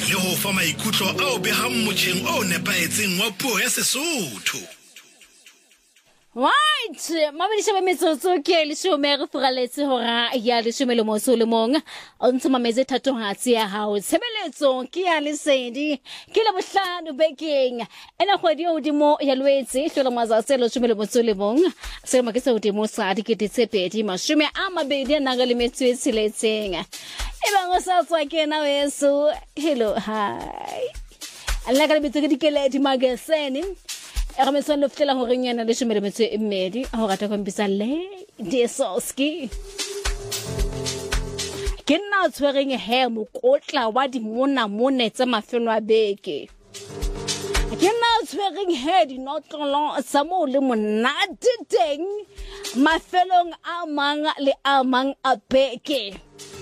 le ho fa maikutlo ao behang motjheng o nepaetseng wa puo ya Sesotho. Right, mabedisha ba metsotso ke le shome re furaletse hora ya le shome le moso le mong o ntse mameze thatohatsi ya hao tshebeletso ke ya lesedi ke le bohlano bekeng ena kgwedi o dimo ya lwetse hlola matsatsi le shome le moso le mong se mo ke se o dimo sa diketetsepedi mashome a mabedi na ga le metswetsi letseng e bang o sa tswa ke na weso hello hi alla ka le bitse ke dikeledi magazine ga me tsone fela hore nyana le shome le metse mmedi ho rata kompisa le Desoski ke nna tshwereng he mokotla wa di mona tsa mafelo a beke ke nna tshwereng he di notlolo sa mo le monate teng mafelong a mang le a mang a beke